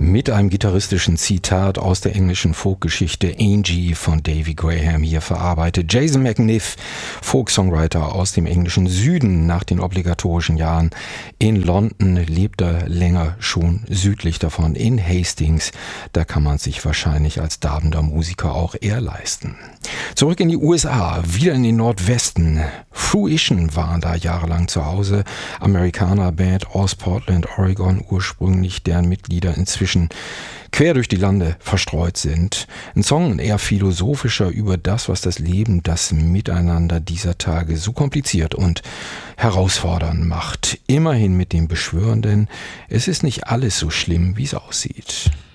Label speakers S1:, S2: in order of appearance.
S1: Mit einem gitarristischen Zitat aus der englischen Folkgeschichte Angie von Davy Graham hier verarbeitet. Jason McNiff, Folk-Songwriter aus dem englischen Süden. Nach den obligatorischen Jahren in London lebt er länger schon südlich davon, in Hastings. Da kann man sich wahrscheinlich als darbender Musiker auch eher leisten. Zurück in die USA, wieder in den Nordwesten. Fruition waren da jahrelang zu Hause. Amerikaner-Band aus Portland, Oregon ursprünglich, deren Mitglieder inzwischen quer durch die Lande verstreut sind. Ein Song eher philosophischer über das, was das Leben, das Miteinander dieser Tage so kompliziert und herausfordernd macht. Immerhin mit dem Beschwörenden, es ist nicht alles so schlimm, wie es aussieht.